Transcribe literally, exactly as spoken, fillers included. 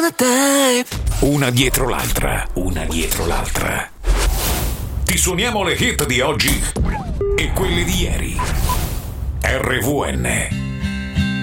the tape. Una dietro l'altra, una dietro l'altra. Ti suoniamo le hit di oggi e quelle di ieri. R V N